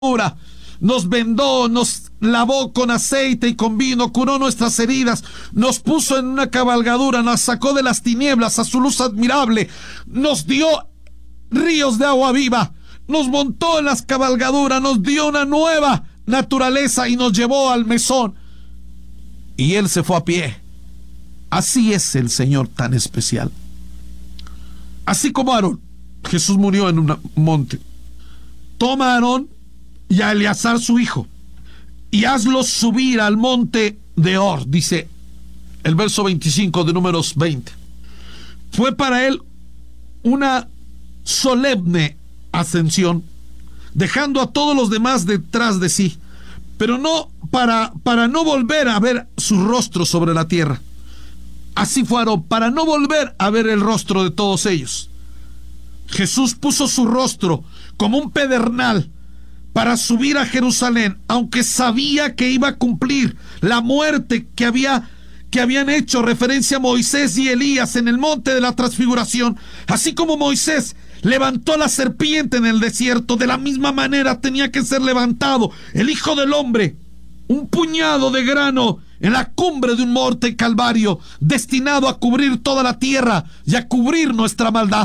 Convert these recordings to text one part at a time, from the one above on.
nos vendó, nos lavó con aceite y con vino, curó nuestras heridas, nos puso en una cabalgadura, nos sacó de las tinieblas a su luz admirable, nos dio ríos de agua viva, nos montó en las cabalgaduras, nos dio una nueva naturaleza y nos llevó al mesón. Y él se fue a pie. Así es el Señor tan especial. Así como Aarón, Jesús murió en un monte. Toma a Aarón y a Eleazar su hijo y hazlos subir al monte de Hor, dice el verso 25 de Números 20. Fue para él una solemne ascensión, dejando a todos los demás detrás de sí, pero no para no volver a ver su rostro sobre la tierra. Así fue Aarón, para no volver a ver el rostro de todos ellos. Jesús puso su rostro como un pedernal para subir a Jerusalén, aunque sabía que iba a cumplir la muerte que habían hecho referencia a Moisés y Elías en el monte de la transfiguración. Así como Moisés levantó la serpiente en el desierto, de la misma manera tenía que ser levantado el Hijo del Hombre, un puñado de grano en la cumbre de un monte Calvario, destinado a cubrir toda la tierra y a cubrir nuestra maldad.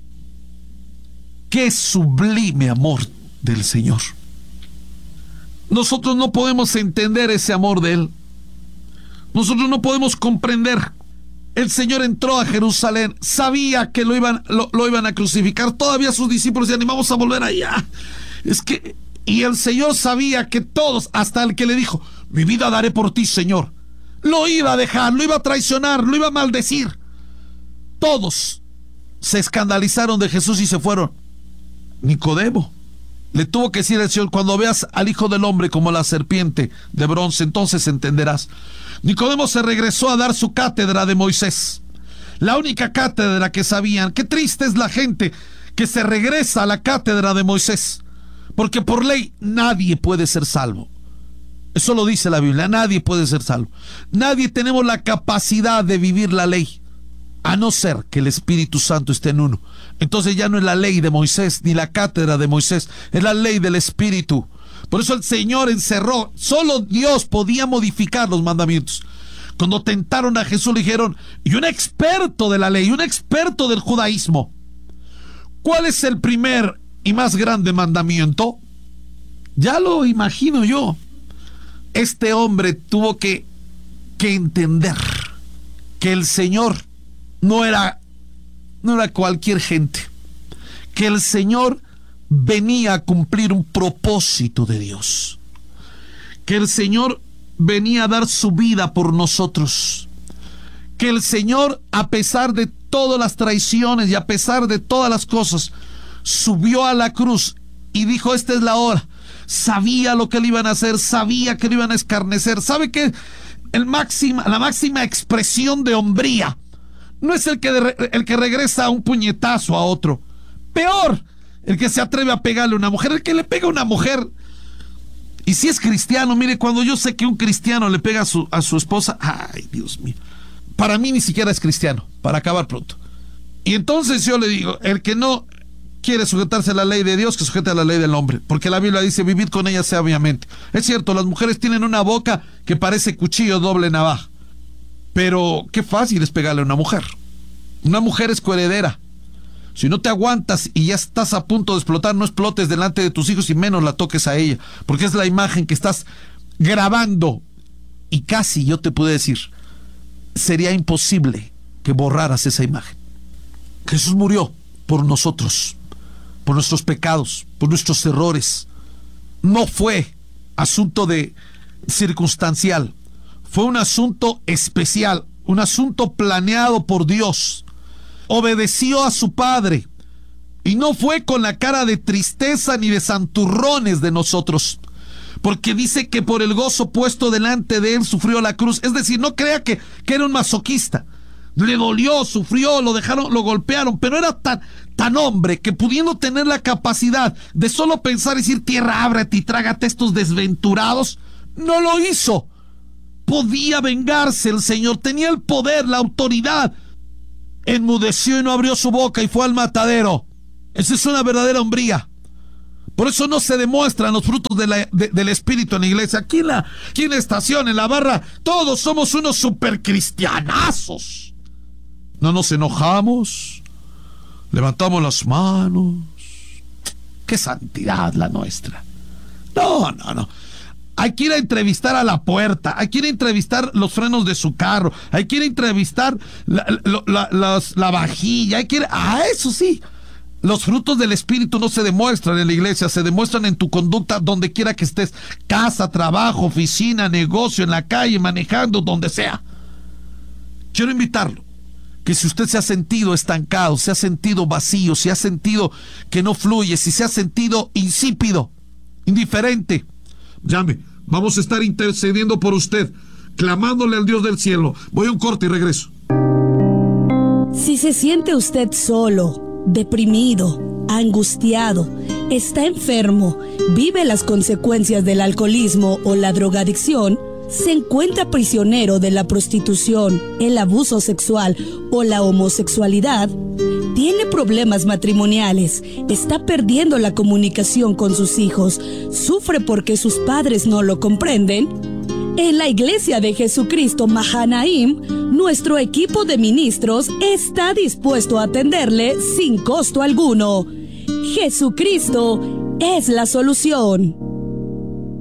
¡Qué sublime amor del Señor! Nosotros no podemos entender ese amor de Él. Nosotros no podemos comprender. El Señor entró a Jerusalén, sabía que lo iban a crucificar. Todavía sus discípulos decían: vamos a volver allá. Y el Señor sabía que todos, hasta el que le dijo: mi vida daré por ti, Señor, lo iba a dejar, lo iba a traicionar, lo iba a maldecir. Todos se escandalizaron de Jesús y se fueron. Nicodemo le tuvo que decir al Señor: cuando veas al Hijo del Hombre como la serpiente de bronce, entonces entenderás. Nicodemo se regresó a dar su cátedra de Moisés, la única cátedra que sabían. Qué triste es la gente que se regresa a la cátedra de Moisés, porque por ley nadie puede ser salvo. Eso lo dice la Biblia: nadie puede ser salvo. Nadie tenemos la capacidad de vivir la ley, a no ser que el Espíritu Santo esté en uno. Entonces ya no es la ley de Moisés ni la cátedra de Moisés, es la ley del Espíritu. Por eso el Señor encerró, solo Dios podía modificar los mandamientos. Cuando tentaron a Jesús le dijeron: y un experto de la ley, un experto del judaísmo, ¿cuál es el primer y más grande mandamiento? Ya lo imagino yo. Este hombre tuvo que entender que el Señor no era cualquier gente, que el Señor venía a cumplir un propósito de Dios, que el Señor venía a dar su vida por nosotros, que el Señor, a pesar de todas las traiciones y a pesar de todas las cosas, subió a la cruz y dijo: esta es la hora. Sabía lo que le iban a hacer, sabía que le iban a escarnecer. ¿Sabe qué? La máxima expresión de hombría no es el que regresa a un puñetazo a otro. Peor, el que se atreve a pegarle a una mujer, el que le pega a una mujer. Y si es cristiano, mire, cuando yo sé que un cristiano le pega a su esposa, ay, Dios mío, para mí ni siquiera es cristiano, para acabar pronto. Y entonces yo le digo: el que no quiere sujetarse a la ley de Dios, que sujete a la ley del hombre, porque la Biblia dice: vivid con ella sabiamente. Es cierto, las mujeres tienen una boca que parece cuchillo doble navaja, pero qué fácil es pegarle a una mujer. Una mujer es coheredera. Si no te aguantas y ya estás a punto de explotar, no explotes delante de tus hijos y menos la toques a ella, porque es la imagen que estás grabando. Y casi, yo te puedo decir, sería imposible que borraras esa imagen. Jesús murió por nosotros, por nuestros pecados, por nuestros errores. No fue asunto de circunstancial, fue un asunto especial, un asunto planeado por Dios. Obedeció a su Padre y no fue con la cara de tristeza ni de santurrones de nosotros, porque dice que por el gozo puesto delante de él sufrió la cruz. Es decir, no crea que era un masoquista. Le dolió, sufrió, lo dejaron, lo golpearon, pero era tan hombre que, pudiendo tener la capacidad de solo pensar y decir: tierra, ábrete y trágate estos desventurados, no lo hizo. Podía vengarse el Señor, tenía el poder, la autoridad. Enmudeció y no abrió su boca y fue al matadero. Esa es una verdadera hombría. Por eso no se demuestran los frutos del Espíritu en la iglesia. Aquí en la estación, en la barra, todos somos unos supercristianazos. No nos enojamos, levantamos las manos. ¡Qué santidad la nuestra! No. Hay que ir a entrevistar a la puerta, hay que ir a entrevistar los frenos de su carro, hay que ir a entrevistar la vajilla, hay que ir a eso sí. Los frutos del Espíritu no se demuestran en la iglesia, se demuestran en tu conducta donde quiera que estés, casa, trabajo, oficina, negocio, en la calle, manejando, donde sea. Quiero invitarlo, que si usted se ha sentido estancado, se ha sentido vacío, se ha sentido que no fluye, si se ha sentido insípido, indiferente, llame, vamos a estar intercediendo por usted, clamándole al Dios del cielo. Voy a un corte y regreso. Si se siente usted solo, deprimido, angustiado, está enfermo, vive las consecuencias del alcoholismo o la drogadicción, se encuentra prisionero de la prostitución, el abuso sexual o la homosexualidad, tiene problemas matrimoniales, está perdiendo la comunicación con sus hijos, sufre porque sus padres no lo comprenden, en la Iglesia de Jesucristo Mahanaim, nuestro equipo de ministros está dispuesto a atenderle sin costo alguno. Jesucristo es la solución.